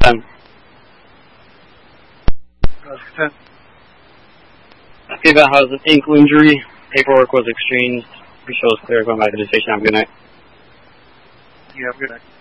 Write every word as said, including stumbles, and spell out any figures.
ten. ten. Eva has an ankle injury. Paperwork was exchanged. We show is clear. Going back to the station. Have a good night. You have a good night.